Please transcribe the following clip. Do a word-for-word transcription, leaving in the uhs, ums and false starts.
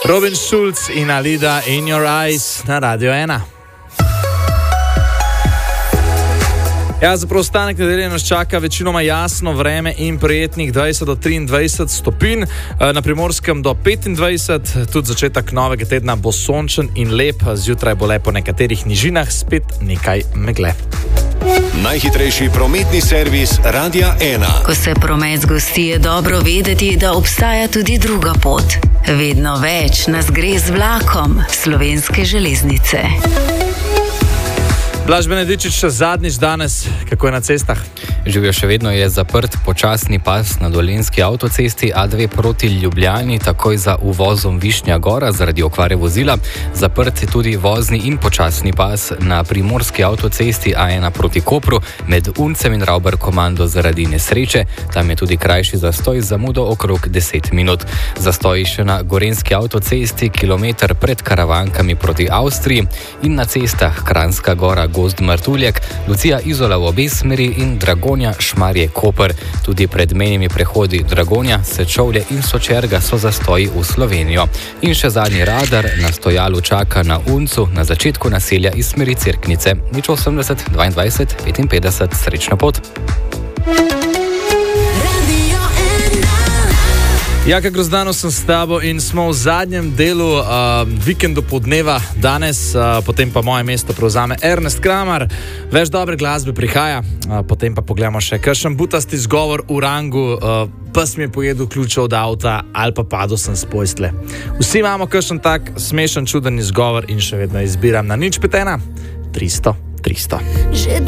Robin Schulz in Alida In Your Eyes na Radio ena. Ja, za preostanek nedelje nas čaka večinoma jasno vreme in prijetnih dvajset do triindvajset stopinj, na Primorskem do petindvajset, tudi začetek novega tedna bo sončen in lep, zjutraj bo le po nekaterih nižinah spet nekaj megle. Najhitrejši prometni servis Radia ena. Ko se promet zgosti, je dobro vedeti, da obstaja tudi druga pot. Vedno več nas gre z vlakom Slovenske železnice. Blaž Benedičič, še zadnjič danes, kako je na cestah? Živijo, še vedno je zaprt počasni pas na Dolenjski avtocesti A dve proti Ljubljani, takoj za uvozom Višnja Gora zaradi okvare vozila. Zaprt je tudi vozni in počasni pas na Primorski avtocesti A ena proti Kopru med Uncem in Rauber komando zaradi nesreče. Tam je tudi krajši zastoj z zamudo okrog deset minut. Zastoj še na Gorenjski avtocesti, kilometer pred Karavankami proti Avstriji in na cestah Kranjska Gora, Gozd Martuljek, Lucija Izola v obe smeri in Dragonja Šmarje Koper. Tudi pred mejnimi prehodi Dragonja, Sečovlje in Sočerga so zastoji v Slovenijo. In še zadnji radar na stojalu čaka na Uncu na začetku naselja iz smeri Cerknice. Nič osemdeset dvaindvajset petinpetdeset, srečno pot. Jaka Grozdano sem s tabo in smo v zadnjem delu uh, vikendu podneva danes, uh, potem pa moje mesto prevzame Ernest Kramar. Več dobre glasbe prihaja, uh, potem pa pogledamo še kakšen butasti zgovor v rangu, uh, pes mi je pojedel ključe od avta ali pa padel sem s postelje. Vsi imamo kakšen tak smešen, čuden izgovor in še vedno izbiram na nič pet ena tristo tristo.